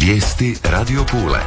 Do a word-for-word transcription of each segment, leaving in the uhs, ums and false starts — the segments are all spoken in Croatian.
Vijesti Radio Pule.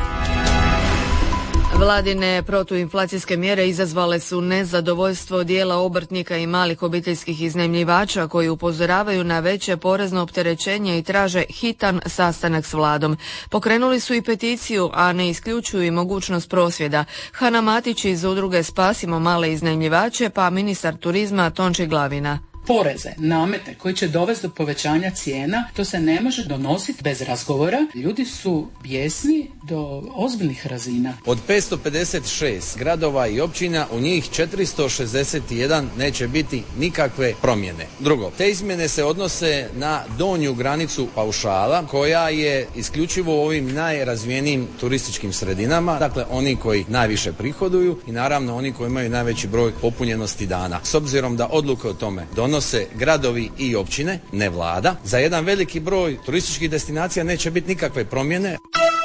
Vladine protuinflacijske mjere izazvale su nezadovoljstvo dijela obrtnika i malih obiteljskih iznajmljivača koji upozoravaju na veće porezno opterećenje i traže hitan sastanak s vladom. Pokrenuli su i peticiju, a ne isključuju i mogućnost prosvjeda. Hana Matić iz udruge Spasimo male iznajmljivače, pa ministar turizma Tonči Glavina. Poreze, namete koji će dovesti do povećanja cijena, to se ne može donositi bez razgovora. Ljudi su bijesni do ozbiljnih razina. Od petsto pedeset šest gradova i općina u njih četiristo šezdeset jedan neće biti nikakve promjene. Drugo, te izmjene se odnose na donju granicu paušala koja je isključivo u ovim najrazvijenijim turističkim sredinama, dakle oni koji najviše prihoduju i naravno oni koji imaju najveći broj popunjenosti dana. S obzirom da odluke o tome donose gradovi i općine, ne vlada, za jedan veliki broj turističkih destinacija neće biti nikakve promjene.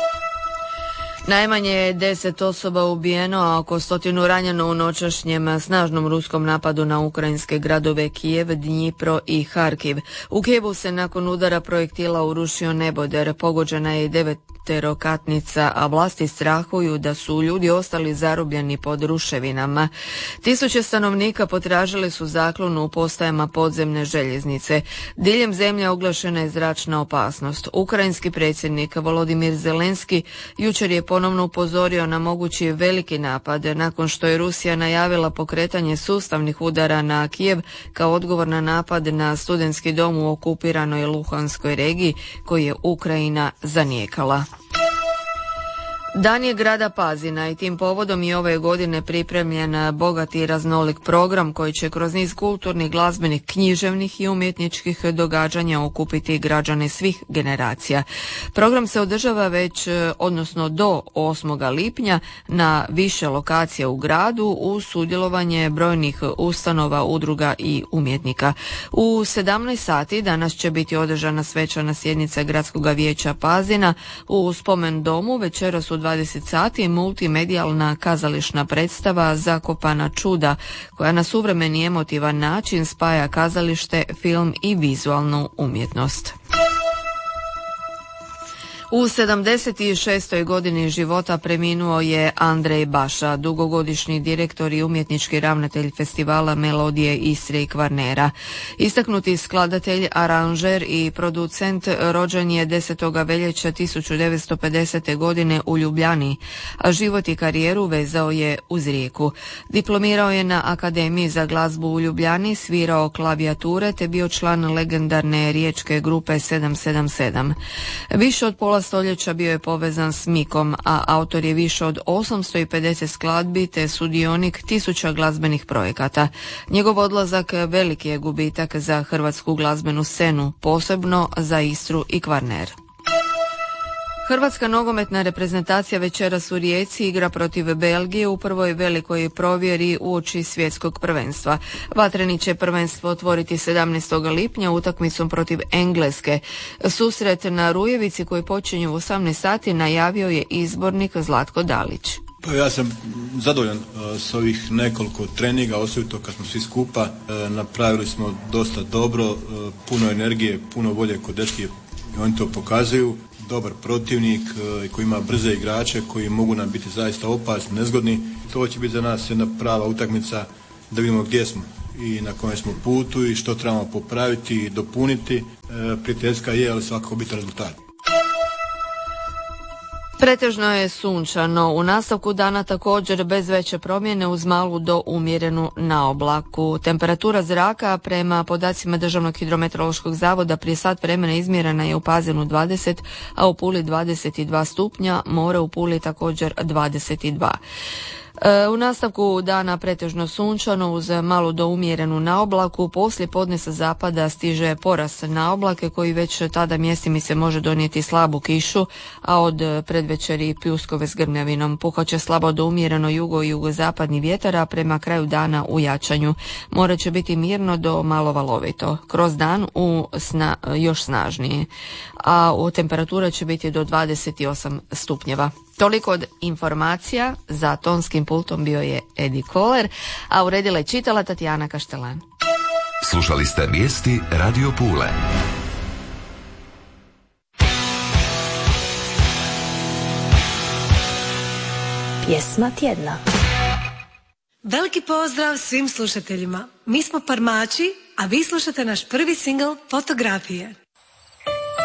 Najmanje je deset osoba ubijeno, a oko stotinu ranjeno u noćašnjem snažnom ruskom napadu na ukrajinske gradove Kijev, Dnjipro i Harkiv. U Kijevu se nakon udara projektila urušio neboder, pogođena je deveterokatnica, a vlasti strahuju da su ljudi ostali zarobljeni pod ruševinama. Tisuće stanovnika potražili su zaklonu u postajama podzemne željeznice. Diljem zemlje oglašena je zračna opasnost. Ukrajinski predsjednik Volodimir Zelenski jučer je ponovno upozorio na mogući veliki napad nakon što je Rusija najavila pokretanje sustavnih udara na Kijev kao odgovor na napad na studentski dom u okupiranoj Luhanskoj regiji koji je Ukrajina zanijekala. Dan je grada Pazina i tim povodom i ove godine pripremljen bogati i raznolik program koji će kroz niz kulturnih, glazbenih, književnih i umjetničkih događanja okupiti građane svih generacija. Program se održava već, odnosno do osmog lipnja na više lokacija u gradu uz sudjelovanje brojnih ustanova, udruga i umjetnika. U sedamnaest sati danas će biti održana svečana sjednica Gradskog vijeća Pazina u spomen domu. Večeras u dvadeset sati multimedijalna kazališna predstava Zakopana čuda, koja na suvremeni emotivan način spaja kazalište, film i vizualnu umjetnost. U sedamdeset šestoj godini života preminuo je Andrej Baša, dugogodišnji direktor i umjetnički ravnatelj festivala Melodije Istre i Kvarnera. Istaknuti skladatelj, aranžer i producent rođen je desetog veljače tisuću devetsto pedesete. godine u Ljubljani, a život i karijeru vezao je uz Rijeku. Diplomirao je na Akademiji za glazbu u Ljubljani, svirao klavijature te bio član legendarne riječke grupe sedam sedam sedam. Više od pola stoljeća bio je povezan s Mikom, a autor je više od osamsto pedeset skladbi te sudionik tisuća glazbenih projekata. Njegov odlazak veliki je gubitak za hrvatsku glazbenu scenu, posebno za Istru i Kvarner. Hrvatska nogometna reprezentacija večeras u Rijeci igra protiv Belgije u prvoj velikoj provjeri uoči svjetskog prvenstva. Vatreni će prvenstvo otvoriti sedamnaestog lipnja utakmicom protiv Engleske. Susret na Rujevici koji počinje u osamnaest sati najavio je izbornik Zlatko Dalić. Pa ja sam zadovoljan uh, s ovih nekoliko treninga, osobito kad smo svi skupa. Uh, napravili smo dosta dobro, uh, puno energije, puno volje kod dečki i oni to pokazuju. Dobar protivnik uh, koji ima brze igrače koji mogu nam biti zaista opasni, nezgodni. To će biti za nas jedna prava utakmica da vidimo gdje smo i na kojem smo putu i što trebamo popraviti i dopuniti. Uh, prijateljska je, ali svakako biti rezultat. Pretežno je sunčano, u nastavku dana također bez veće promjene uz malu do umjerenu naoblaku. Temperatura zraka prema podacima Državnog hidrometeorološkog zavoda prije sat vremena izmjerena je u Pazinu dvadeset, a u Puli dvadeset dva stupnja, more u Puli također dvadeset dva. U nastavku dana pretežno sunčano uz malu do umjerenu naoblaku, poslije podne sa zapada stiže porast naoblake koji već tada mjestima se može donijeti slabu kišu, a od predvečeri pljuskove s grmljavinom. Puhat će slabo do umjereno jugo i jugozapadni vjetar, a prema kraju dana u jačanju. More će biti mirno do malo valovito. Kroz dan u sna, još snažnije, a u temperatura će biti do dvadeset osam stupnjeva. Toliko od informacija, za tonskim pultom bio je Edi Koler, a uredila je čitala Tatjana Kaštelan. Slušali ste vijesti Radio Pule. Pjesma tjedna. Veliki pozdrav svim slušateljima. Mi smo Parmači, a vi slušate naš prvi singl Fotografije.